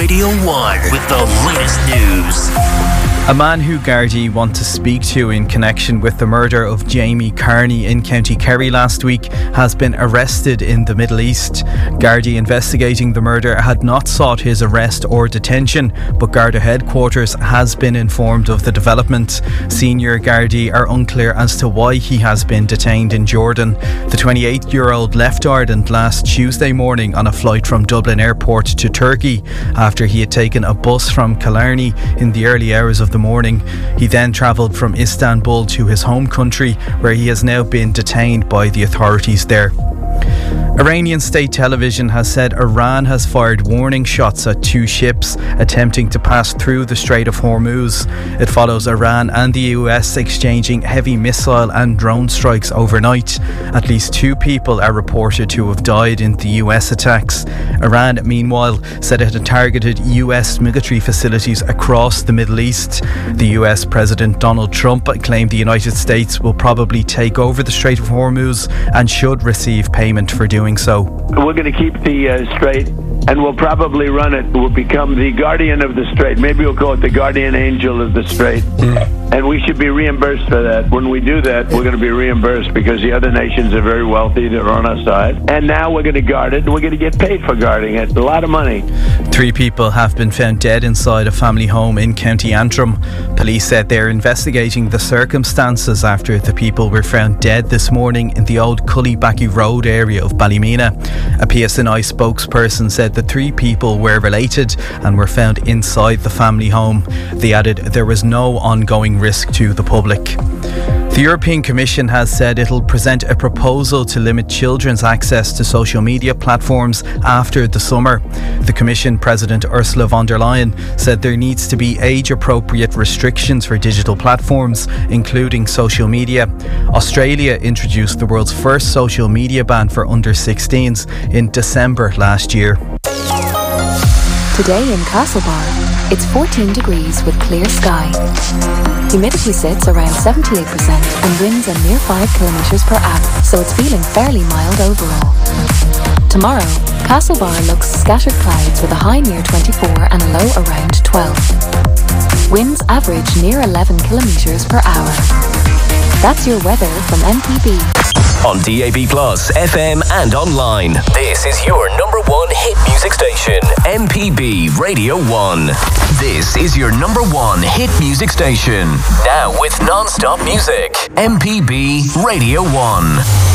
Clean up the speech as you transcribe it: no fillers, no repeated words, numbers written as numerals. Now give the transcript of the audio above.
Radio 1 with the latest news. A man who Gardaí want to speak to in connection with the murder of Jamie Carney in County Kerry last week has been arrested in the Middle East. Gardaí investigating the murder had not sought his arrest or detention, but Garda headquarters has been informed of the development. Senior Gardaí are unclear as to why he has been detained in Jordan. The 28-year-old left Ireland last Tuesday morning on a flight from Dublin Airport to Turkey after he had taken a bus from Killarney in the early hours of the morning. He then travelled from Istanbul to his home country, where he has now been detained by the authorities there. Iranian state television has said Iran has fired warning shots at two ships attempting to pass through the Strait of Hormuz. It follows Iran and the US exchanging heavy missile and drone strikes overnight. At least 2 people are reported to have died in the US attacks. Iran, meanwhile, said it had targeted US military facilities across the Middle East. The US President Donald Trump claimed the United States will probably take over the Strait of Hormuz and should receive payment for doing so. We're going to keep the strait, and we'll probably run it. We'll become the guardian of the strait. Maybe we'll call it the guardian angel of the strait. And we should be reimbursed for that. When we do that, we're going to be reimbursed because the other nations are very wealthy. They're on our side. And now we're going to guard it. We're going to get paid for guarding it. A lot of money. 3 people have been found dead inside a family home in County Antrim. Police said they're investigating the circumstances after the people were found dead this morning in the old Cullybacky Road area of Ballymena. A PSNI spokesperson said the 3 people were related and were found inside the family home. They added there was no ongoing risk to the public. The European Commission has said it'll present a proposal to limit children's access to social media platforms after the summer. The Commission President Ursula von der Leyen said there needs to be age-appropriate restrictions for digital platforms, including social media. Australia introduced the world's first social media ban for under 16s in December last year. Today in Castlebar, it's 14 degrees with clear sky. Humidity sits around 78% and winds a mere 5 kilometres per hour, so it's feeling fairly mild overall. Tomorrow, Castlebar looks scattered clouds with a high near 24 and a low around 12. Winds average near 11 kilometres per hour. That's your weather from MPB. On DAB+, FM and online. This is your number 1 hit music station, MPB Radio 1. This is your number 1 hit music station. Now with non-stop music, MPB Radio 1.